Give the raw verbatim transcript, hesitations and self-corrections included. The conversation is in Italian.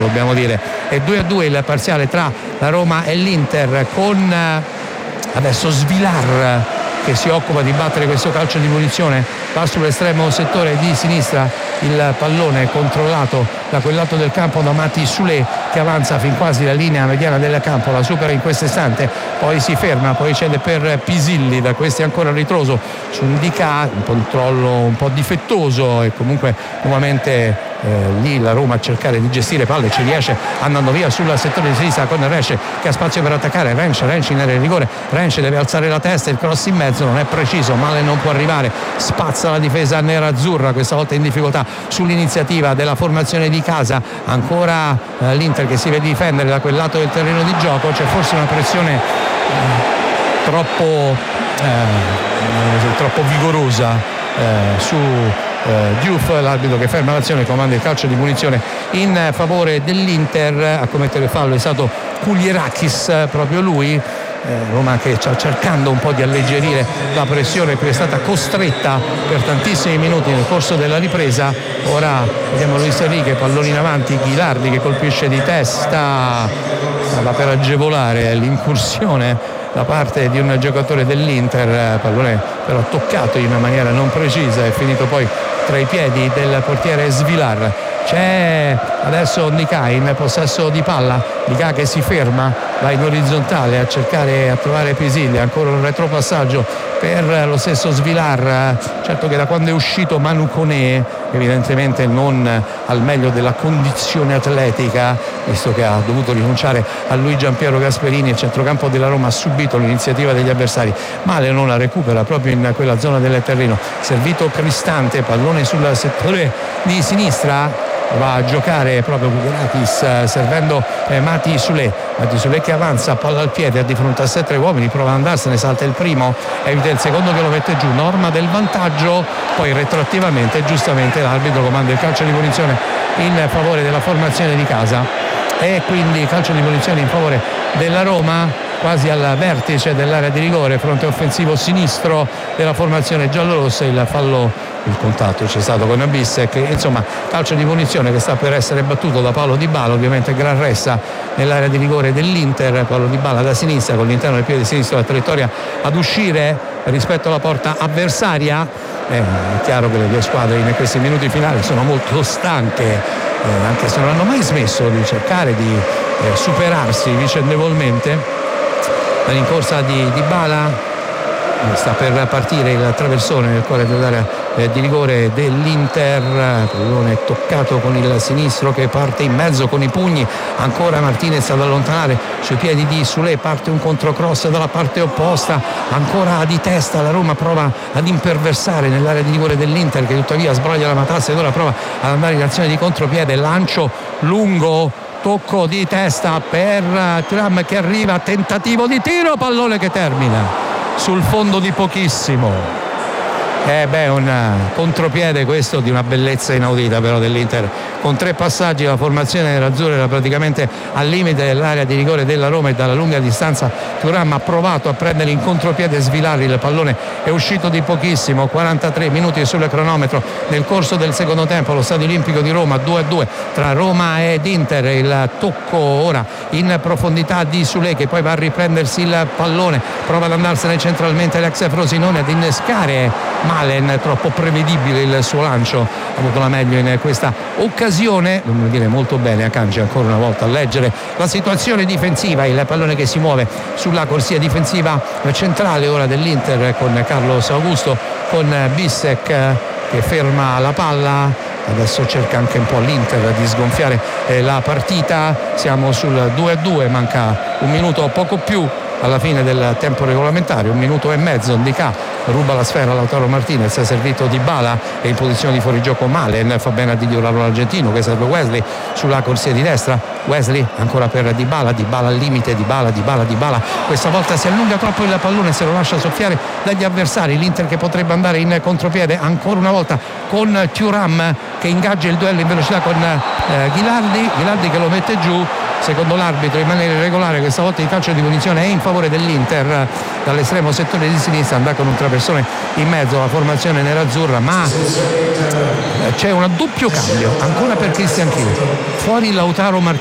dobbiamo dire. È due a due il parziale tra la Roma e l'Inter, con adesso Svilar che si occupa di battere questo calcio di punizione. Va sull'estremo settore di sinistra, il pallone controllato da quel lato del campo da Mati Soulé, che avanza fin quasi la linea mediana del campo, la supera in questo istante, poi si ferma, poi cede per Pisilli, da questi ancora a ritroso su Ndicà, un controllo un po' difettoso e comunque nuovamente Eh, lì la Roma a cercare di gestire palle, ci riesce andando via sul settore di sinistra con Rensch che ha spazio per attaccare. Rensch, Rensch in area di rigore, Rensch deve alzare la testa, il cross in mezzo non è preciso, Male non può arrivare, spazza la difesa nerazzurra, questa volta in difficoltà sull'iniziativa della formazione di casa. Ancora eh, l'Inter che si vede difendere da quel lato del terreno di gioco, c'è forse una pressione eh, troppo eh, troppo vigorosa eh, su Uh, Diouf, l'arbitro che ferma l'azione, comanda il calcio di punizione in favore dell'Inter. A commettere il fallo è stato Kulierakis, proprio lui. eh, Roma che sta cercando un po' di alleggerire la pressione che è stata costretta per tantissimi minuti nel corso della ripresa. Ora vediamo Luis Enrique, pallone in avanti, Ghilardi che colpisce di testa, va per agevolare l'incursione da parte di un giocatore dell'Inter, pallone però toccato in una maniera non precisa, è finito poi tra i piedi del portiere Svilar. C'è adesso Ndicà in possesso di palla, Ndicà che si ferma, va in orizzontale a cercare, a trovare Pisilli, ancora un retropassaggio per lo stesso Svilar. Certo che da quando è uscito Manu Koné, evidentemente non al meglio della condizione atletica, visto che ha dovuto rinunciare a lui Giampiero Gasperini, il centrocampo della Roma ha subito l'iniziativa degli avversari, Male non la recupera proprio in quella zona del terreno, servito Cristante, pallone sul settore di sinistra, va a giocare proprio Kulierakis servendo eh, Mati Soulé. Mati Soulé che avanza, palla al piede, a di fronte a sé tre uomini, prova ad andarsene, salta il primo, evita il secondo che lo mette giù, norma del vantaggio, poi retroattivamente giustamente l'arbitro comanda il calcio di punizione in favore della formazione di casa e quindi calcio di punizione in favore della Roma quasi al vertice dell'area di rigore, fronte offensivo sinistro della formazione giallorossa. Il fallo, il contatto c'è stato con Bissek, insomma calcio di punizione che sta per essere battuto da Paolo Dybala, ovviamente gran ressa nell'area di rigore dell'Inter. Paolo Dybala da sinistra con l'interno del piede sinistro, la traiettoria ad uscire rispetto alla porta avversaria. Eh, è chiaro che le due squadre in questi minuti finali sono molto stanche, eh, anche se non hanno mai smesso di cercare di eh, superarsi vicendevolmente. La rincorsa di Dybala, sta per partire il traversone nel cuore dell'area eh, di rigore dell'Inter, pallone toccato con il sinistro che parte in mezzo con i pugni, ancora Martinez ad allontanare sui piedi di Soulé, parte un controcross dalla parte opposta, ancora di testa la Roma prova ad imperversare nell'area di rigore dell'Inter che tuttavia sbroglia la matassa ed ora prova ad andare in azione di contropiede, lancio lungo, tocco di testa per Thuram che arriva, tentativo di tiro, pallone che termina sul fondo di pochissimo. Eh beh, un contropiede questo di una bellezza inaudita però dell'Inter, con tre passaggi la formazione nerazzurra era praticamente al limite dell'area di rigore della Roma e dalla lunga distanza Thuram ha provato a prendere in contropiede e svilare, il pallone è uscito di pochissimo. Quarantatré minuti sul cronometro nel corso del secondo tempo allo Stadio Olimpico di Roma, due a due tra Roma ed Inter. Il tocco ora in profondità di Soulé che poi va a riprendersi il pallone, prova ad andarsene centralmente l'ex Frosinone, ad innescare Malen, troppo prevedibile il suo lancio, ha avuto la meglio in questa occasione. Dobbiamo dire molto bene a Akanji ancora una volta a leggere la situazione difensiva, il pallone che si muove sulla corsia difensiva centrale ora dell'Inter con Carlos Augusto, con Bissek che ferma la palla. Adesso cerca anche un po' l'Inter di sgonfiare la partita, siamo sul due a due, manca un minuto o poco più alla fine del tempo regolamentare, un minuto e mezzo. Ndicà ruba la sfera a Lautaro Martinez, è servito Dybala e in posizione di fuorigioco Malen, fa bene a digliurarlo l'argentino che serve Wesley sulla corsia di destra, Wesley ancora per Dybala, Dybala al limite, Dybala, Dybala, Dybala, questa volta si allunga troppo il pallone, se lo lascia soffiare dagli avversari, l'Inter che potrebbe andare in contropiede ancora una volta con Thuram che ingaggia il duello in velocità con eh, Ghilardi, Ghilardi che lo mette giù, secondo l'arbitro in maniera irregolare. Questa volta il calcio di punizione è in favore dell'Inter dall'estremo settore di sinistra, andrà con un tre persone in mezzo alla formazione nerazzurra, ma c'è un doppio cambio ancora per Christian Chiu, fuori Lautaro Martinez.